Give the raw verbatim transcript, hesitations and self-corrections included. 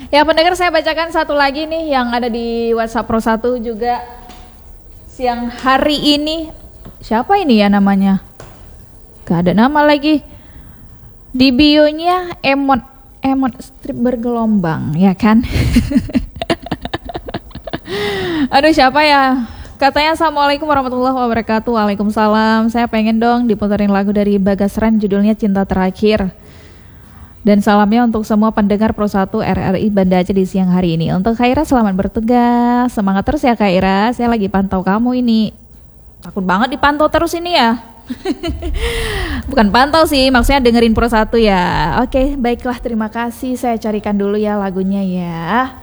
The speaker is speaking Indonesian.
Ya pendengar, saya bacakan satu lagi nih yang ada di WhatsApp Pro satu juga siang hari ini. Siapa ini ya namanya? Gak ada nama lagi. Di bionya emot emot strip bergelombang, ya kan? Aduh, siapa ya? Katanya assalamualaikum warahmatullahi wabarakatuh. Waalaikumsalam. Saya pengen dong diputerin lagu dari Bagas Ran, judulnya Cinta Terakhir. Dan salamnya untuk semua pendengar Pro satu R R I Banda Aceh di siang hari ini. Untuk Khaira, selamat bertugas. Semangat terus ya Khaira. Saya lagi pantau kamu ini. Takut banget dipantau terus ini ya. Bukan pantau sih, maksudnya dengerin Pro satu ya. Oke, baiklah, terima kasih. Saya carikan dulu ya lagunya ya.